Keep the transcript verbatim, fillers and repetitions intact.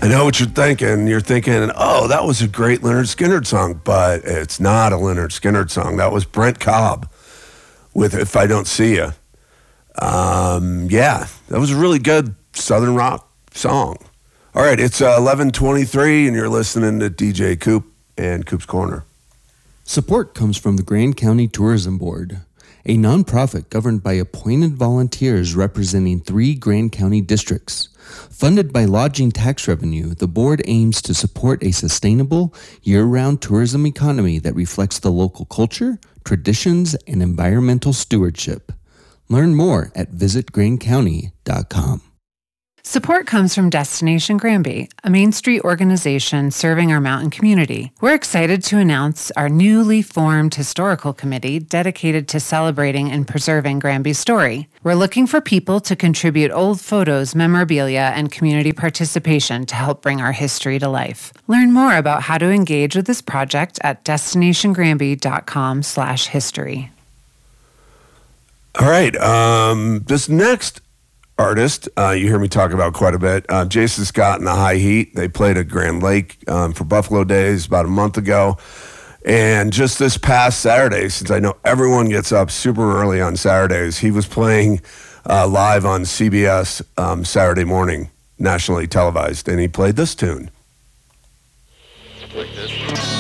I know what you're thinking. You're thinking, oh, that was a great Lynyrd Skynyrd song, but it's not a Lynyrd Skynyrd song. That was Brent Cobb with If I Don't See You. Um, yeah, that was a really good Southern rock song. All right, it's uh, eleven twenty-three, and you're listening to D J Coop and Coop's Corner. Support comes from the Grand County Tourism Board, a nonprofit governed by appointed volunteers representing three Grand County districts. Funded by lodging tax revenue, the board aims to support a sustainable, year-round tourism economy that reflects the local culture, traditions, and environmental stewardship. Learn more at visit grand county dot com. Support comes from Destination Granby, a Main Street organization serving our mountain community. We're excited to announce our newly formed historical committee dedicated to celebrating and preserving Granby's story. We're looking for people to contribute old photos, memorabilia, and community participation to help bring our history to life. Learn more about how to engage with this project at destination granby dot com slash history. All right, um, this next artist, uh, you hear me talk about quite a bit. Uh, Jason Scott and the High Heat. They played at Grand Lake um, for Buffalo Days about a month ago. And just this past Saturday, since I know everyone gets up super early on Saturdays, he was playing uh, live on C B S um, Saturday morning, nationally televised, and he played this tune. Like this.